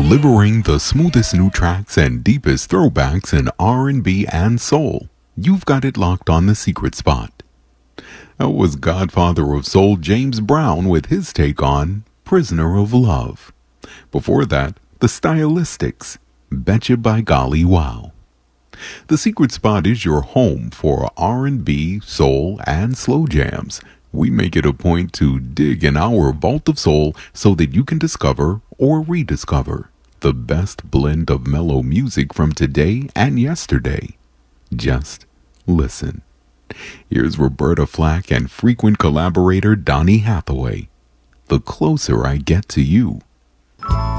Delivering the smoothest new tracks and deepest throwbacks in R&B and soul. You've got it locked on The Secret Spot. That was Godfather of Soul James Brown with his take on Prisoner of Love. Before that, The Stylistics, Betcha by Golly Wow. The Secret Spot is your home for R&B, soul, and slow jams. We make it a point to dig in our vault of soul so that you can discover or rediscover the best blend of mellow music from today and yesterday. Just listen. Here's Roberta Flack and frequent collaborator Donny Hathaway. The Closer I Get to You.